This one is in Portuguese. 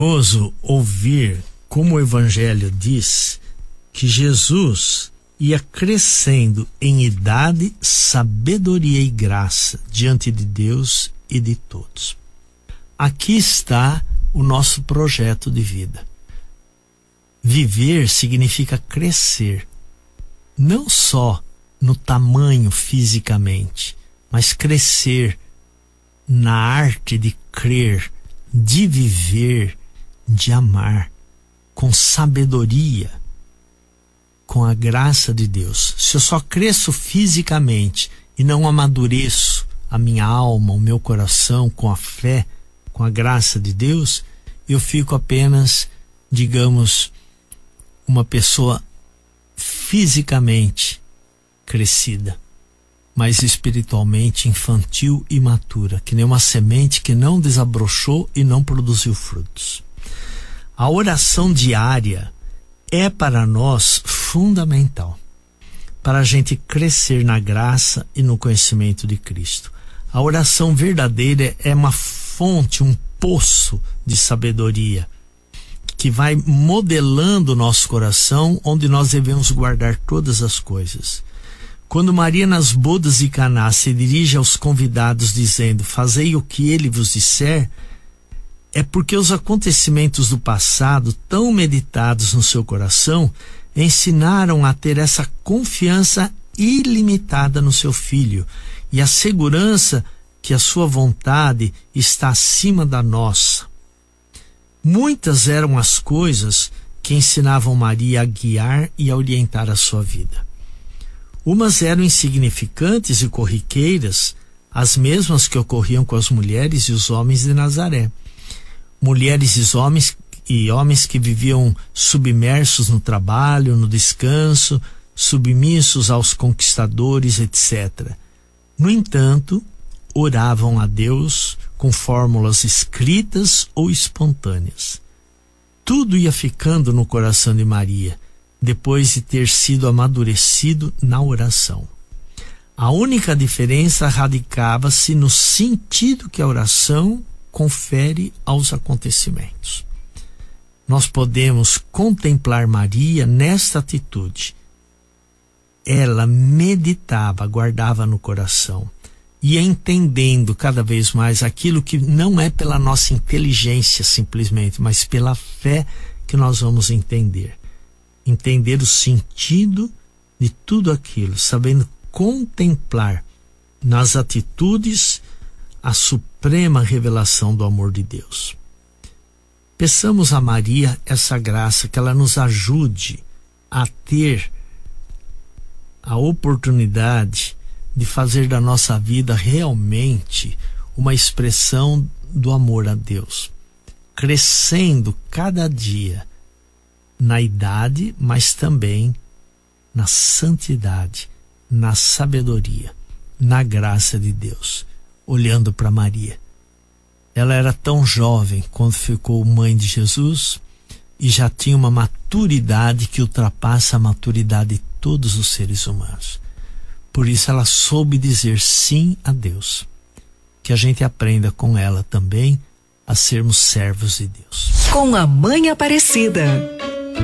Ouso ouvir como o Evangelho diz que Jesus ia crescendo em idade, sabedoria e graça diante de Deus e de todos. Aqui está o nosso projeto de vida. Viver significa crescer, não só no tamanho fisicamente, mas crescer na arte de crer, de viver, de amar, com sabedoria, com a graça de Deus. Se eu só cresço fisicamente e não amadureço a minha alma, o meu coração com a fé, com a graça de Deus, eu fico apenas, digamos, uma pessoa fisicamente crescida, mas espiritualmente infantil e imatura, que nem uma semente que não desabrochou e não produziu frutos. A oração diária é para nós fundamental, para a gente crescer na graça e no conhecimento de Cristo. A oração verdadeira é uma fonte, um poço de sabedoria, que vai modelando o nosso coração, onde nós devemos guardar todas as coisas. Quando Maria nas bodas de Caná se dirige aos convidados dizendo: fazei o que ele vos disser, é porque os acontecimentos do passado, tão meditados no seu coração, ensinaram a ter essa confiança ilimitada no seu filho e a segurança que a sua vontade está acima da nossa. Muitas eram as coisas que ensinavam Maria a guiar e a orientar a sua vida. Umas eram insignificantes e corriqueiras, as mesmas que ocorriam com as mulheres e os homens de Nazaré. Mulheres e homens que viviam submersos no trabalho, no descanso, submissos aos conquistadores, etc. No entanto, oravam a Deus com fórmulas escritas ou espontâneas. Tudo ia ficando no coração de Maria, depois de ter sido amadurecido na oração. A única diferença radicava-se no sentido que a oração confere aos acontecimentos. Nós podemos contemplar Maria nesta atitude. Ela meditava, guardava no coração, ia entendendo cada vez mais aquilo que não é pela nossa inteligência simplesmente, mas pela fé que nós vamos entender. Entender o sentido de tudo aquilo, sabendo contemplar nas atitudes a suprema revelação do amor de Deus. Peçamos a Maria essa graça, que ela nos ajude a ter a oportunidade de fazer da nossa vida realmente uma expressão do amor a Deus, crescendo cada dia na idade, mas também na santidade, na sabedoria, na graça de Deus. Olhando para Maria, ela era tão jovem quando ficou mãe de Jesus e já tinha uma maturidade que ultrapassa a maturidade de todos os seres humanos. Por isso ela soube dizer sim a Deus. Que a gente aprenda com ela também a sermos servos de Deus. Com a Mãe Aparecida.